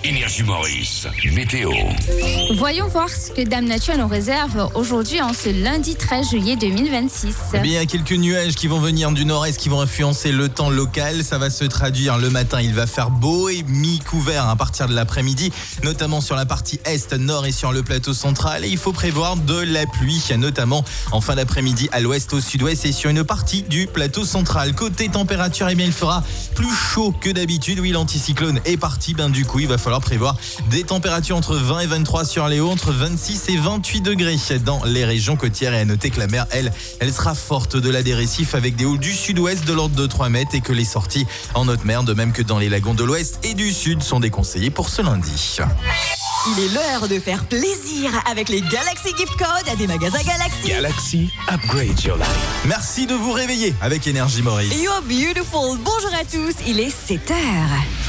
Énergie Maurice, météo. Voyons voir ce que Dame Nature nous réserve aujourd'hui en ce lundi 13 juillet 2026. Eh bien, il y a quelques nuages qui vont venir du nord-est qui vont influencer le temps local. Ça va se traduire le matin, il va faire beau et mi-couvert à partir de l'après-midi, notamment sur la partie est, nord et sur le plateau central. Et il faut prévoir de la pluie, notamment en fin d'après-midi à l'ouest, au sud-ouest et sur une partie du plateau central. Côté température, eh bien, il fera plus chaud que d'habitude. Oui, l'anticyclone est parti. Du coup, il va falloir prévoir des températures entre 20 et 23 sur les hauts, entre 26 et 28 degrés dans les régions côtières. Et à noter que la mer, elle sera forte de la des récifs avec des hauts du sud-ouest de l'ordre de 3 mètres et que les sorties en haute mer, de même que dans les lagons de l'ouest et du sud, sont déconseillées pour ce lundi. Il est l'heure de faire plaisir avec les Galaxy Gift Codes des magasins Galaxy. Galaxy, upgrade your life. Merci de vous réveiller avec Énergie Maurice. You're beautiful. Bonjour à tous, il est 7h.